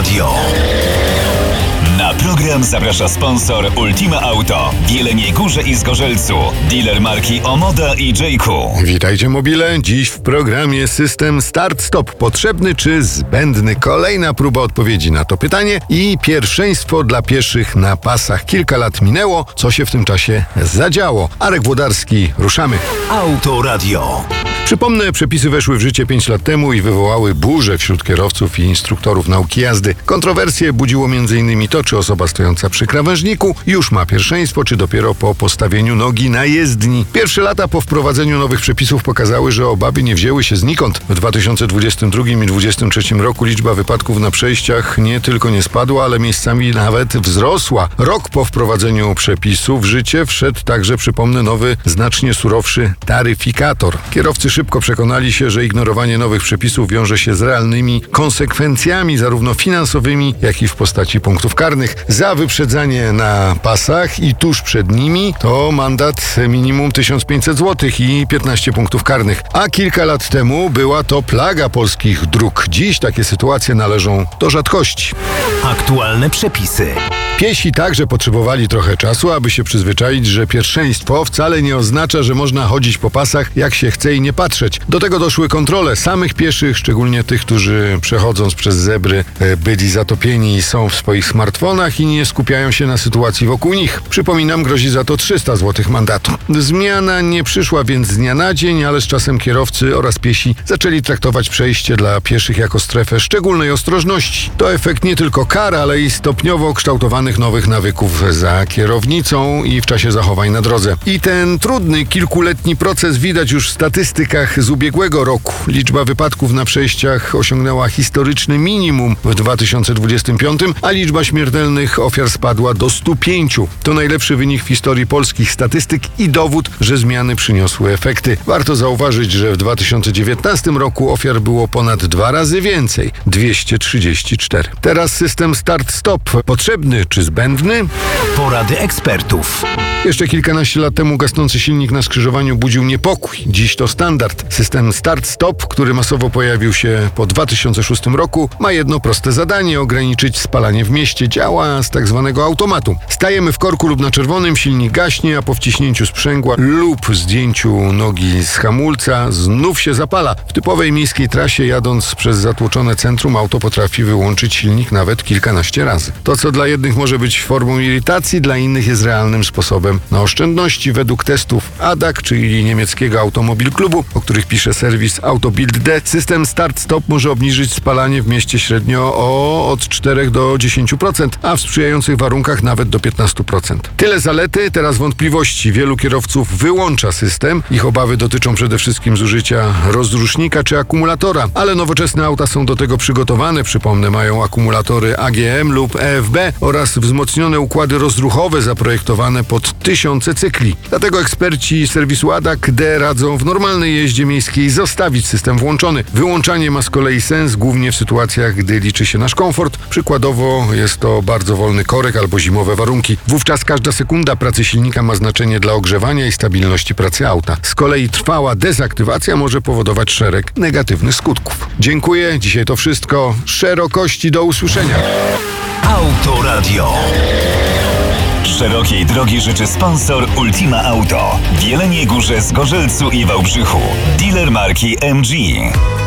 Autoradio. Na program zaprasza sponsor Ultima Auto w Jeleniej Górze i Zgorzelcu. Dealer marki Omoda i J.Ku. Witajcie mobile. Dziś w programie system start-stop. Potrzebny czy zbędny? Kolejna próba odpowiedzi na to pytanie i pierwszeństwo dla pieszych na pasach. Kilka lat minęło. Co się w tym czasie zadziało? Arek Włodarski. Ruszamy. Autoradio. Przypomnę, przepisy weszły w życie 5 lat temu i wywołały burzę wśród kierowców i instruktorów nauki jazdy. Kontrowersje budziło m.in. to, czy osoba stojąca przy krawężniku już ma pierwszeństwo, czy dopiero po postawieniu nogi na jezdni. Pierwsze lata po wprowadzeniu nowych przepisów pokazały, że obawy nie wzięły się znikąd. W 2022 i 2023 roku liczba wypadków na przejściach nie tylko nie spadła, ale miejscami nawet wzrosła. Rok po wprowadzeniu przepisów w życie wszedł także, przypomnę, nowy, znacznie surowszy taryfikator. Kierowcy szybko przekonali się, że ignorowanie nowych przepisów wiąże się z realnymi konsekwencjami, zarówno finansowymi, jak i w postaci punktów karnych. Za wyprzedzanie na pasach i tuż przed nimi to mandat minimum 1500 zł i 15 punktów karnych. A kilka lat temu była to plaga polskich dróg. Dziś takie sytuacje należą do rzadkości. Aktualne przepisy. Piesi także potrzebowali trochę czasu, aby się przyzwyczaić, że pierwszeństwo wcale nie oznacza, że można chodzić po pasach jak się chce i nie patrzeć. Do tego doszły kontrole samych pieszych, szczególnie tych, którzy przechodząc przez zebry byli zatopieni i są w swoich smartfonach i nie skupiają się na sytuacji wokół nich. Przypominam, grozi za to 300 zł mandatu. Zmiana nie przyszła więc z dnia na dzień, ale z czasem kierowcy oraz piesi zaczęli traktować przejście dla pieszych jako strefę szczególnej ostrożności. To efekt nie tylko kar, ale i stopniowo kształtowanych nowych nawyków za kierownicą i w czasie zachowań na drodze. I ten trudny, kilkuletni proces widać już w statystykach z ubiegłego roku. Liczba wypadków na przejściach osiągnęła historyczny minimum w 2025, a liczba śmiertelnych ofiar spadła do 105. To najlepszy wynik w historii polskich statystyk i dowód, że zmiany przyniosły efekty. Warto zauważyć, że w 2019 roku ofiar było ponad 2 razy więcej, 234. Teraz system start-stop. Potrzebny czy zbędny? Porady ekspertów. Jeszcze kilkanaście lat temu gasnący silnik na skrzyżowaniu budził niepokój. Dziś to standard. System start-stop, który masowo pojawił się po 2006 roku, ma jedno proste zadanie: ograniczyć spalanie w mieście. Działa z tak zwanego automatu. Stajemy w korku lub na czerwonym, silnik gaśnie, a po wciśnięciu sprzęgła lub zdjęciu nogi z hamulca znów się zapala. W typowej miejskiej trasie, jadąc przez zatłoczone centrum, auto potrafi wyłączyć silnik nawet kilkanaście razy. To, co dla jednych może być formą irytacji, dla innych jest realnym sposobem na oszczędności. Według testów ADAC, czyli niemieckiego Automobil Klubu, o których pisze serwis Autobild.de, system start-stop może obniżyć spalanie w mieście średnio od 4 do 10%, a w sprzyjających warunkach nawet do 15%. Tyle zalety, teraz wątpliwości. Wielu kierowców wyłącza system. Ich obawy dotyczą przede wszystkim zużycia rozrusznika czy akumulatora, ale nowoczesne auta są do tego przygotowane. Przypomnę, mają akumulatory AGM lub EFB oraz wzmocnione układy rozruchowe zaprojektowane pod tysiące cykli. Dlatego eksperci serwisu ADAC.de radzą w normalnej jeździe miejskiej zostawić system włączony. Wyłączanie ma z kolei sens głównie w sytuacjach, gdy liczy się nasz komfort. Przykładowo jest to bardzo wolny korek albo zimowe warunki. Wówczas każda sekunda pracy silnika ma znaczenie dla ogrzewania i stabilności pracy auta. Z kolei trwała dezaktywacja może powodować szereg negatywnych skutków. Dziękuję. Dzisiaj to wszystko. Szerokości, do usłyszenia. Autoradio. Szerokiej drogi życzy sponsor Ultima Auto w Jeleniej Górze, Zgorzelcu i Wałbrzychu. Dealer marki MG.